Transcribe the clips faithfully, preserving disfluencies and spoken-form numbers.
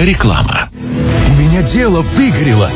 Реклама. У меня дело выгорело.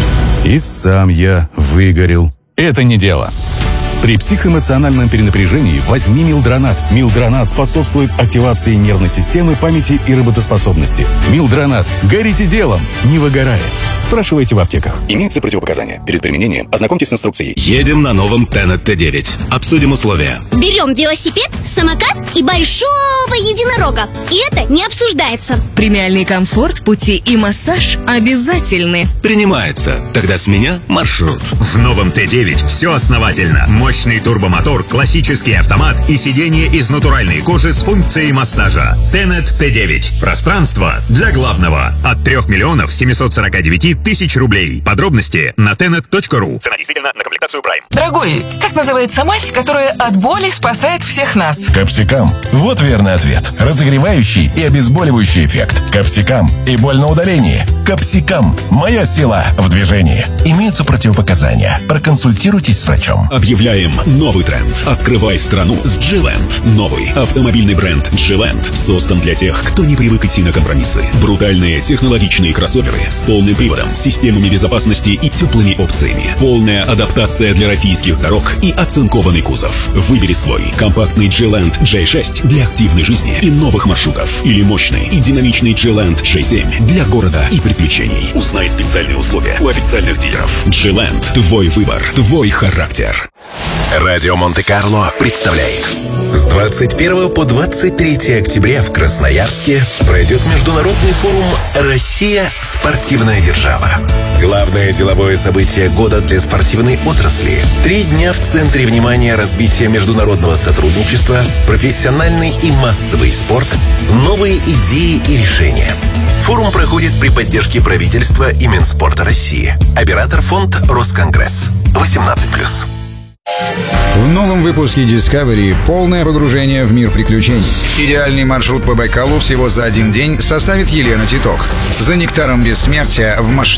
И сам я выгорел. Это не дело. При психоэмоциональном перенапряжении возьми Милдронат. Милдронат способствует активации нервной системы, памяти и работоспособности. Милдронат. Горите делом, не выгорая. Спрашивайте в аптеках. Имеются противопоказания. Перед применением ознакомьтесь с инструкцией. Едем на новом Тенет Т девять. Обсудим условия. Берем велосипед, самокат и большого единорога. И это не обсуждается. Премиальный комфорт в пути и массаж обязательны. Принимается. Тогда с меня маршрут. В новом Т девять все основательно. Мощный турбомотор, классический автомат и сиденье из натуральной кожи с функцией массажа. Тенет Т девять. Пространство для главного. От трех миллионов семисот сорока девяти тысяч рублей. Подробности на тенет точка ру. Цена действительно на комплектацию Prime. Дорогой, как называется мазь, которая от боли спасает всех нас? Капсикам. Вот верный ответ. Разогревающий и обезболивающий эффект. Капсикам. И боль на удалении. Капсикам. Моя сила в движении. Имеются противопоказания. Проконсультируйтесь с врачом. Объявляем новый тренд. Открывай страну с G-Land. Новый автомобильный бренд G-Land создан для тех, кто не привык идти на компромиссы. Брутальные технологичные кроссоверы с полным приводом, системами безопасности и теплыми опциями. Полная адаптация для российских дорог и оцинкованный кузов. Выбери свой. Компактный G-Land джей шесть для активной жизни и новых маршрутов. Или мощный и динамичный G-Land джей семь для города и приключений. Узнай специальные условия у официальных дилеров. G-Land. Твой выбор. Твой характер. Радио Монте-Карло представляет. С двадцать первого по двадцать третье октября в Красноярске пройдет международный форум «Россия. Спортивная держава». Главное деловое событие года для спортивной отрасли. Три дня в центре внимания развития международного сотрудничества, профессиональный и массовый спорт, новые идеи и решения. Форум проходит при поддержке правительства и Минспорта России. Оператор фонд «Росконгресс». восемнадцать плюс. В новом выпуске Discovery полное погружение в мир приключений. Идеальный маршрут по Байкалу всего за один день составит Елена Титок. За нектаром бессмертия в масштабе